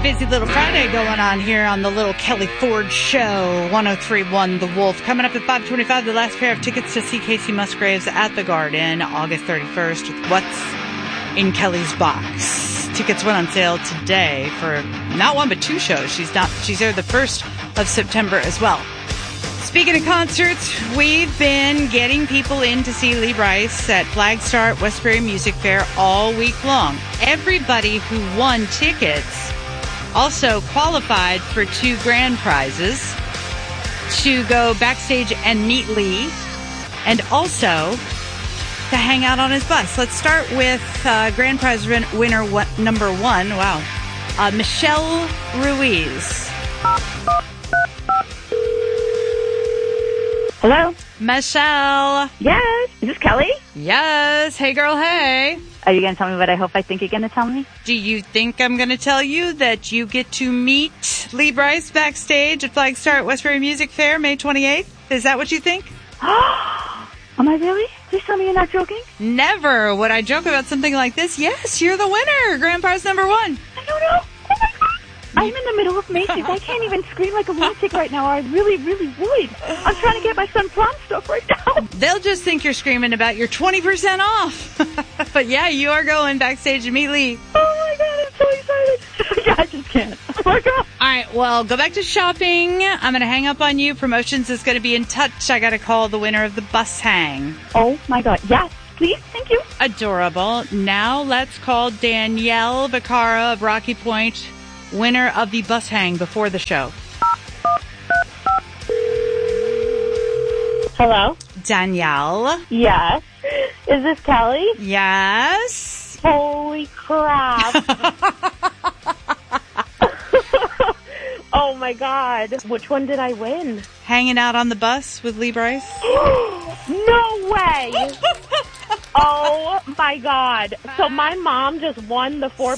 busy little Friday going on here on the Little Kelly Ford Show, 103.1 The Wolf. Coming up at 5:25, the last pair of tickets to see Casey Musgraves at the Garden, August 31st, with What's in Kelly's Box. Tickets went on sale today for not one but two shows. She's there the 1st of September as well. Speaking of concerts, we've been getting people in to see Lee Brice at Flagstar at Westbury Music Fair all week long. Everybody who won tickets also qualified for 2 grand prizes to go backstage and meet Lee, and also to hang out on his bus. Let's start with grand prize winner number 1. Wow. Michelle Ruiz. Hello? Michelle. Yes. Is this Kelly? Yes. Hey, girl, hey. Are you going to tell me what I think you're going to tell me? Do you think I'm going to tell you that you get to meet Lee Brice backstage at Flagstar at Westbury Music Fair May 28th? Is that what you think? Am I really? Please tell me you're not joking. Never would I joke about something like this. Yes, you're the winner. Grand prize number 1. I don't know. Oh, my God. I'm in the middle of Macy's. I can't even scream like a lunatic right now. I really, really would. I'm trying to get my son prom stuff right now. They'll just think you're screaming about your 20% off. But yeah, you are going backstage to meet Lee. Oh my God, I'm so excited. Yeah, I just can't. Oh my God. All right, well, go back to shopping. I'm going to hang up on you. Promotions is going to be in touch. I got to call the winner of the bus hang. Oh my God. Yes, please. Thank you. Adorable. Now let's call Danielle Vicara of Rocky Point, winner of the bus hang before the show. Hello? Danielle. Yes. Is this Kelly? Yes. Holy crap. Oh my God. Which one did I win? Hanging out on the bus with Lee Brice. No way. Oh my God. So my mom just won the 4